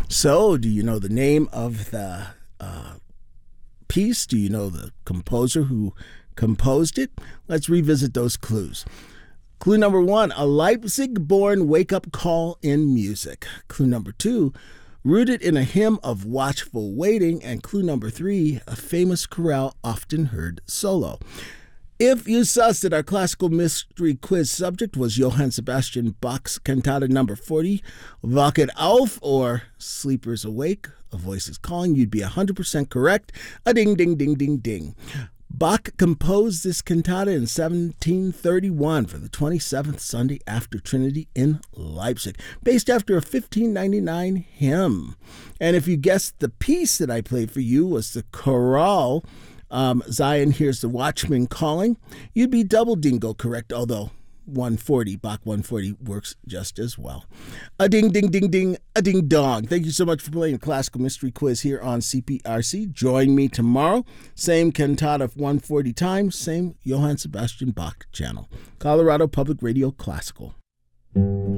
So, do you know the name of the piece? Do you know the composer who composed it? Let's revisit those clues. Clue number 1, a Leipzig-born wake-up call in music. Clue number 2, rooted in a hymn of watchful waiting. And clue number 3, a famous chorale often heard solo. If you sussed that our classical mystery quiz subject was Johann Sebastian Bach's cantata number 40, Wachet auf, or Sleepers Awake, A Voice is Calling, you'd be 100% correct. A ding, ding, ding, ding, ding. Bach composed this cantata in 1731 for the 27th Sunday after Trinity in Leipzig, based after a 1599 hymn. And if you guessed the piece that I played for you was the chorale, Zion Hears the Watchman Calling, you'd be double dingo correct, although 140, Bach 140 works just as well. A ding, ding, ding, ding, a ding dong. Thank you so much for playing a classical mystery quiz here on CPRC. Join me tomorrow. Same cantata 140 times, same Johann Sebastian Bach channel. Colorado Public Radio Classical.